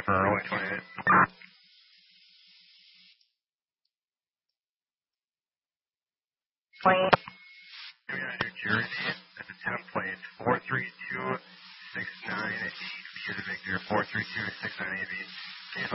for runway 28. New Jersey, at the template, 43269 8, via the Victor, 43269 8.